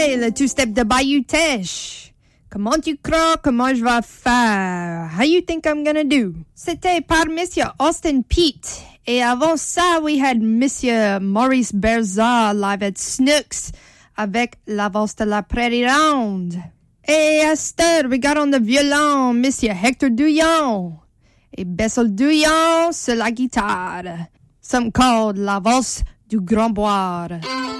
Hey, le two-step de Bayou Teche. Comment tu crois comment je vais faire? How you think I'm gonna do? C'était par Monsieur Austin Pete. Et avant ça, we had Monsieur Maurice Berza live at Snooks avec La Valse de la Prairie Ronde. Et à cette heure, we got on the violon Monsieur Hector Douillon. Et Bessel Douillon sur la guitare. Some called La Valse du Grand Boire.